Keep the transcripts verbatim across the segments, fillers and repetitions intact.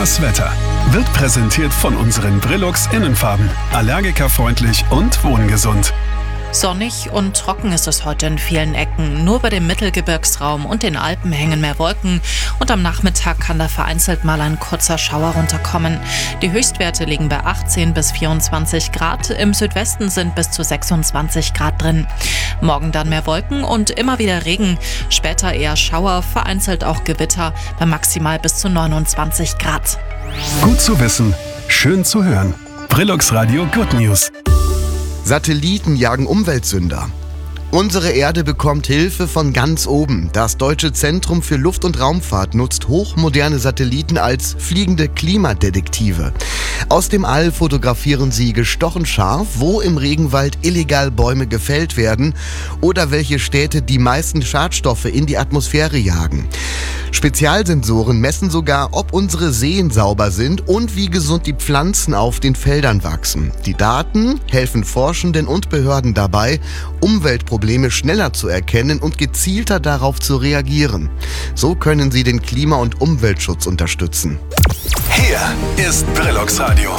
Das Wetter wird präsentiert von unseren Brillux Innenfarben. Allergikerfreundlich und wohngesund. Sonnig und trocken ist es heute in vielen Ecken. Nur bei dem Mittelgebirgsraum und den Alpen hängen mehr Wolken und am Nachmittag kann da vereinzelt mal ein kurzer Schauer runterkommen. Die Höchstwerte liegen bei achtzehn bis vierundzwanzig Grad, im Südwesten sind bis zu sechsundzwanzig Grad drin. Morgen dann mehr Wolken und immer wieder Regen, später eher Schauer, vereinzelt auch Gewitter, bei maximal bis zu neunundzwanzig Grad. Gut zu wissen, schön zu hören. Brillux Radio Good News. Satelliten jagen Umweltsünder. Unsere Erde bekommt Hilfe von ganz oben. Das Deutsche Zentrum für Luft- und Raumfahrt nutzt hochmoderne Satelliten als fliegende Klimadetektive. Aus dem All fotografieren sie gestochen scharf, wo im Regenwald illegal Bäume gefällt werden oder welche Städte die meisten Schadstoffe in die Atmosphäre jagen. Spezialsensoren messen sogar, ob unsere Seen sauber sind und wie gesund die Pflanzen auf den Feldern wachsen. Die Daten helfen Forschenden und Behörden dabei, Umweltprobleme schneller zu erkennen und gezielter darauf zu reagieren. So können sie den Klima- und Umweltschutz unterstützen. Hier ist Brillux Radio.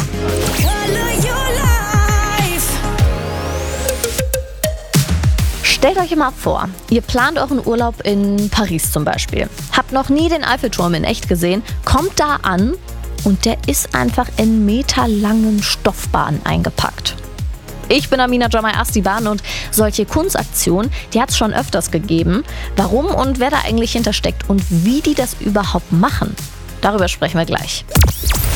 Stellt euch mal vor, ihr plant euren Urlaub in Paris zum Beispiel. Habt noch nie den Eiffelturm in echt gesehen, kommt da an und der ist einfach in meterlangen Stoffbahnen eingepackt. Ich bin Amina Jamai Astiban und solche Kunstaktionen, die hat es schon öfters gegeben. Warum und wer da eigentlich hintersteckt und wie die das überhaupt machen, darüber sprechen wir gleich.